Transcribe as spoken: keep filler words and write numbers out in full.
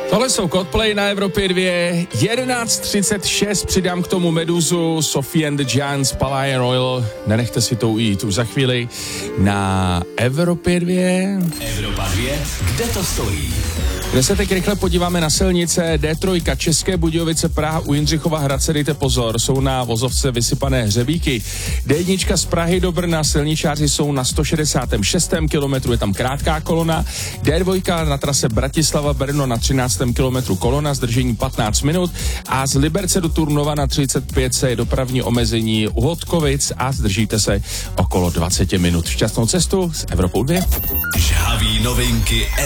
Tohle jsou Coldplay na Evropě dvě, jedenáct třicet šest, přidám k tomu Meduzu, Sophie and the Giants, Palais Royal, nenechte si to ujít už za chvíli na Evropě dvě. Evropa dvě, kde to stojí? Kde se teď rychle podíváme na silnice D tři, České Budějovice, Praha, u Jindřichova Hradce, dejte pozor, jsou na vozovce vysypané hřebíky. D jedna z Prahy do Brna, silničáři jsou na sto šedesát šest kilometru, je tam krátká kolona. D dva na trase Bratislava Brno na třináctém kilometru kolona, zdržení patnáct minut. A z Liberce do Turnova na třicet pět je dopravní omezení u Hodkovic a zdržíte se okolo dvacet minut. Šťastnou cestu s Evropou dvě. Žhavý novinky